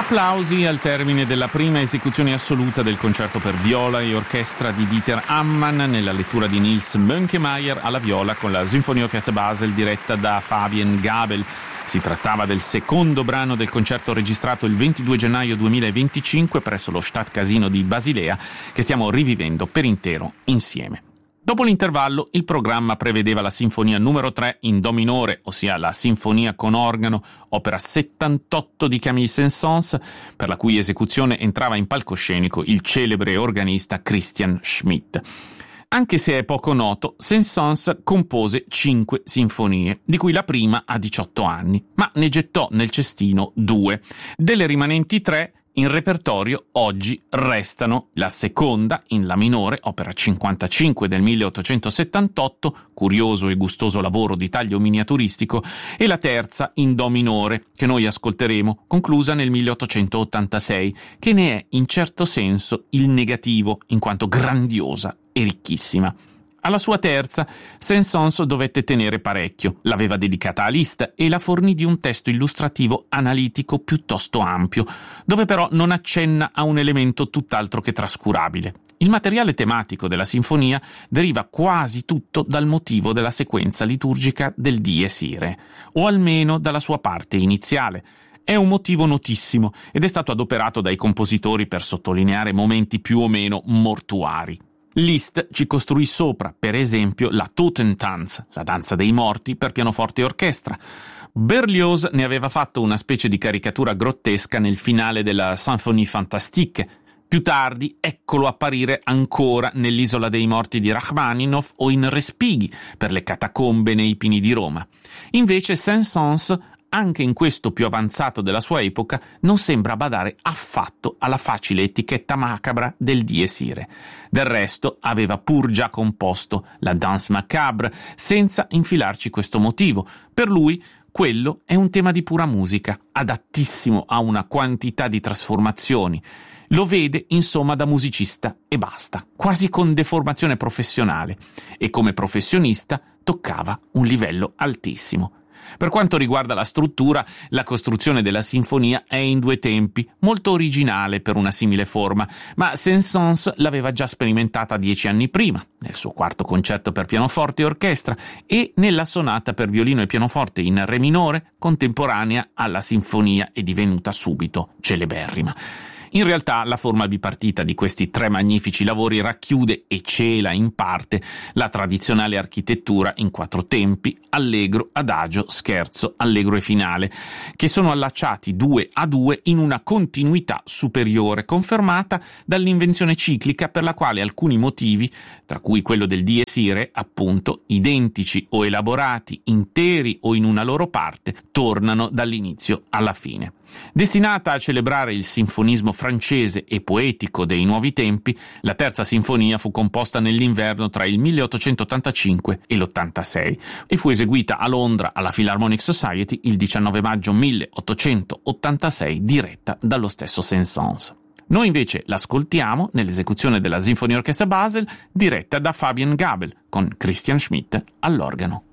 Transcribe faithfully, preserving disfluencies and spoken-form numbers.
Applausi al termine della prima esecuzione assoluta del concerto per viola e orchestra di Dieter Ammann nella lettura di Nils Mönkemeyer alla viola con la Sinfonieorchester Basel diretta da Fabian Gabel. Si trattava del secondo brano del concerto registrato il ventidue gennaio duemilaventicinque presso lo Stadtcasino di Basilea, che stiamo rivivendo per intero insieme. Dopo l'intervallo, il programma prevedeva la sinfonia numero tre in do minore, ossia la sinfonia con organo, opera settantotto di Camille Saint-Saëns, per la cui esecuzione entrava in palcoscenico il celebre organista Christian Schmidt. Anche se è poco noto, Saint-Saëns compose cinque sinfonie, di cui la prima ha diciotto anni, ma ne gettò nel cestino due. Delle rimanenti tre, in repertorio oggi restano la seconda, in la minore, opera cinquantacinque del milleottocentosettantotto, curioso e gustoso lavoro di taglio miniaturistico, e la terza, in do minore, che noi ascolteremo, conclusa nel milleottocentottantasei, che ne è in certo senso il negativo, in quanto grandiosa e ricchissima. Alla sua terza, Saint-Saëns dovette tenere parecchio, l'aveva dedicata a Liszt e la fornì di un testo illustrativo analitico piuttosto ampio, dove però non accenna a un elemento tutt'altro che trascurabile. Il materiale tematico della sinfonia deriva quasi tutto dal motivo della sequenza liturgica del Dies Irae, o almeno dalla sua parte iniziale. È un motivo notissimo ed è stato adoperato dai compositori per sottolineare momenti più o meno mortuari. Liszt ci costruì sopra, per esempio, la Totentanz, la danza dei morti, per pianoforte e orchestra. Berlioz ne aveva fatto una specie di caricatura grottesca nel finale della Symphonie Fantastique. Più tardi, eccolo apparire ancora nell'Isola dei morti di Rachmaninoff o in Respighi, per le catacombe nei pini di Roma. Invece Saint-Saëns, anche in questo più avanzato della sua epoca, non sembra badare affatto alla facile etichetta macabra del Dies Irae. Del resto aveva pur già composto la Danse macabre, senza infilarci questo motivo. Per lui quello è un tema di pura musica, adattissimo a una quantità di trasformazioni. Lo vede insomma da musicista e basta, quasi con deformazione professionale, e come professionista toccava un livello altissimo. Per quanto riguarda la struttura, la costruzione della sinfonia è in due tempi, molto originale per una simile forma, ma Saint-Saëns l'aveva già sperimentata dieci anni prima, nel suo quarto concerto per pianoforte e orchestra e nella sonata per violino e pianoforte in re minore, contemporanea alla sinfonia e divenuta subito celeberrima. In realtà la forma bipartita di questi tre magnifici lavori racchiude e cela in parte la tradizionale architettura in quattro tempi, allegro, adagio, scherzo, allegro e finale, che sono allacciati due a due in una continuità superiore, confermata dall'invenzione ciclica per la quale alcuni motivi, tra cui quello del Dies Irae, appunto, identici o elaborati, interi o in una loro parte, tornano dall'inizio alla fine. Destinata a celebrare il sinfonismo francese e poetico dei nuovi tempi, la terza sinfonia fu composta nell'inverno tra il milleottocentottantacinque e l'ottantasei e fu eseguita a Londra alla Philharmonic Society il diciannove maggio milleottocentottantasei, diretta dallo stesso Saint-Saëns. Noi invece l'ascoltiamo nell'esecuzione della Sinfonieorchester Basel diretta da Fabian Gabel con Christian Schmidt all'organo.